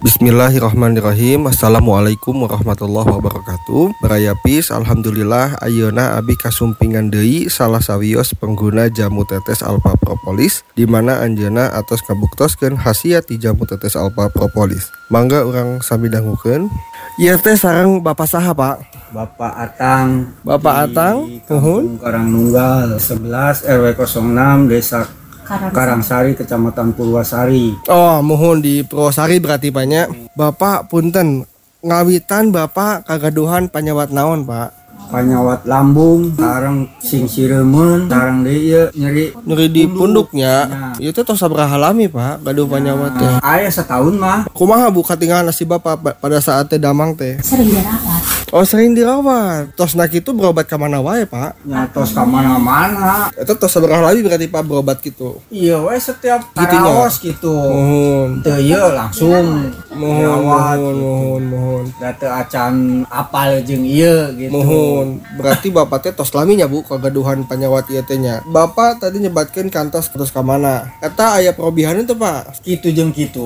Bismillahirrahmanirrahim. Assalamualaikum warahmatullahi wabarakatuh. Berayapis, alhamdulillah ayeuna abi kasumpingan deui salah sawios pengguna jamu tetes alpha propolis, di mana anjeunna atos kabuktoskeun khasiat ti jamu tetes alpha propolis. Mangga urang sami dangukeun. Ieu teh sareng Bapak saha, Pak? Bapak Atang. Bapak Atang, Kampung Karangnunggal 11 RW 06 Desa Karangsari, Kecamatan Purwasari. Oh, mohon di Purwasari berarti banyak. Bapak punten, ngawitan Bapak kagaduhan panyawat naon, Pak? Panyawat lambung, sareng sing siremen, sareng deui Nyeri di punduknya. Itu teh tos sabaraha lami, Pak, gaduh panyawat teh. Aya setahun mah. Kumaha Bu katinggalan si Bapak pada saat teh damang teh? Sering dirawat. Oh, sering dirawat. Tos nak itu berobat ke mana wae, Pak? Nyatos ka mana-mana. Itu tos sabaraha lami berarti Pak berobat gitu. Iya we setiap Gitunya. karaos gitu. Mohon. Teu ieu langsung dirawat. Mohon. Da teu acan apal jeung ieu gitu. Mohon. Berarti Bapak teh tos lami nya Bu kagaduhan panyawat ieu teh nya. Bapak tadi nyebatkeun kantos terus ka mana? Eta aya perobihan itu, Pak. Kitu jeung kitu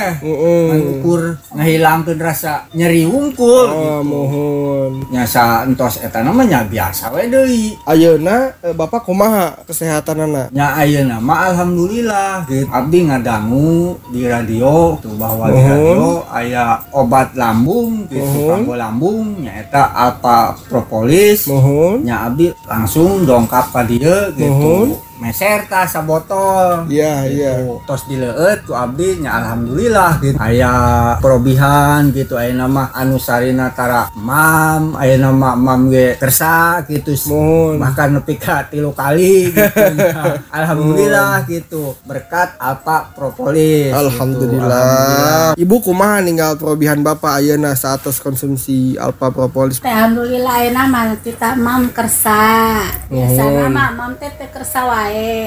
Heeh. ngahilangkeun rasa nyeri wungkul Oh, gitu. mohon. Nyasa entos eta namanya biasa we deui. Ayeuna Bapak kumaha kesehatanana? Nya ayeuna mah alhamdulillah gitu. Abdi ngadangu di radio tuh bahwa di radio aya obat lambung gitu, kanggo lambung nya eta alpha propolis. Mohon. Nya abdi langsung dongkap ka dieu gitu. Meser tah sabotol. Iya. Tos dileueut ku abdi nya alhamdulillah gitu. Aya perobihan gitu, ayeuna mah anu sarina tara mam, ayeuna mah mam ge kersa gitu. Mohon. Bahkan nepi ka 3 kali gitu. Alhamdulillah gitu. Berkat alpha propolis. Alhamdulillah. Ibu kumaha ninggal perobihan Bapak ayeuna saatos konsumsi alpha propolis? Alhamdulillah ayeuna mah kita mam kersa. Biasana mah mam teh kersa wae.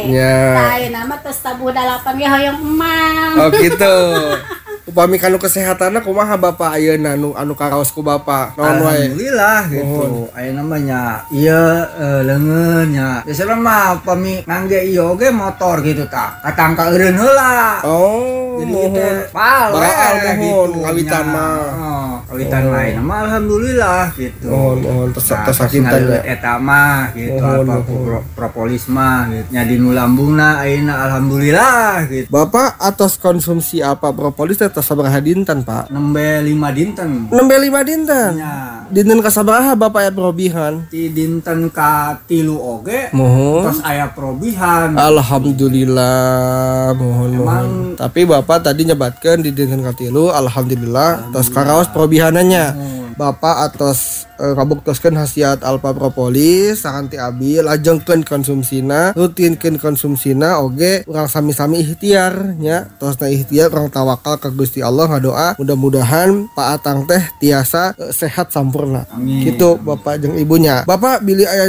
Ya. Ayeuna mah tos tabuh dalapan ge hoyong emam. Oh gitu. Upami kanu kesehatanna kumaha Bapak ayeuna anu karaos ku Bapak? Naon wae? Alhamdulillah gitu. Ayeuna mah nya ieu leungeun nya. Biasana mah upami ngangge ieu ge motor gitu tah. Katangka eureun heula. Oh, Jadi mohon. teh pal we Baal mohon gitu. ngawitan Nya. mah. Kawitan lain mah alhamdulillah gitu. Mohon tos sakinten ngaliwat eta mah gitu. Alpha propolis mah gitu. Nya dinu lambungna ayeuna alhamdulillah gitu. Bapak atas konsumsi alpha propolis teh tos sabaraha dinten, Pak? Nembe 5 dinten. Nembe 5 dinten. Nya Dinten ka sabaraha Bapak aya perobihan? ti dinten ka 3 oge Mohon. tos aya perobihan. Alhamdulillah, mohon. Tapi Bapak tadi nyebatkan di dinten katilu, alhamdulillah, tos karaos perobihanannya. Bapak atos kabuktoskeun khasiat alpha propolis, sakanti abi lajengkeun konsumsina, rutinkeun konsumsina, oge urang sami-sami ikhtiar nya. Tosna ikhtiar urang tawakal ka Gusti Allah ngadoa mudah-mudahan Pak Atang teh tiasa sehat sampurna. Amin. Gitu Bapak jeung ibunya. Bapak bili aya